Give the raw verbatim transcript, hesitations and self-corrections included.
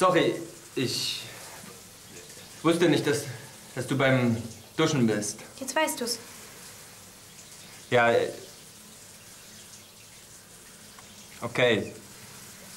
sorry, ich wusste nicht, dass, dass du beim Duschen bist. Jetzt weißt du's. Ja. Okay.